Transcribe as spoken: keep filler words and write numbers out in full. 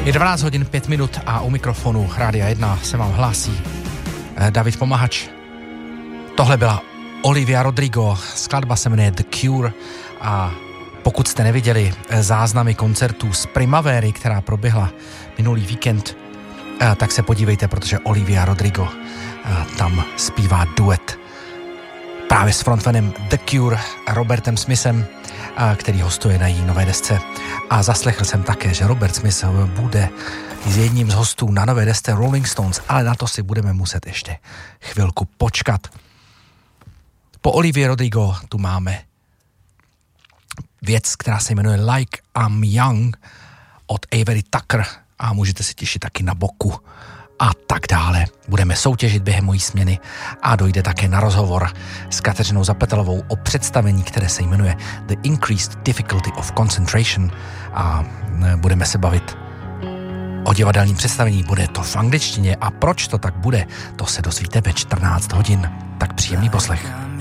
Je dvanáct hodin pět minut a u mikrofonu Rádia jedna se vám hlásí David Pomahač. Tohle byla Olivia Rodrigo, skladba se jmenuje The Cure a pokud jste neviděli záznamy koncertů z Primavery, která proběhla minulý víkend, tak se podívejte, protože Olivia Rodrigo tam zpívá duet právě s frontmanem The Cure Robertem Smithem, který hostuje na její nové desce. A zaslechl jsem také, že Robert Smith bude jedním z hostů na nové desce Rolling Stones, ale na to si budeme muset ještě chvilku počkat. Po Olivia Rodrigo tu máme věc, která se jmenuje Like I'm Young od Avery Tucker a můžete si těšit taky Na boku a tak dále. Budeme soutěžit během mojí směny a dojde také na rozhovor s Kateřinou Zapetelovou o představení, které se jmenuje The Increased Difficulty of Concentration a budeme se bavit o divadelním představení. Bude to v angličtině a proč to tak bude, to se dozvíte ve čtrnáct hodin. Tak příjemný poslech.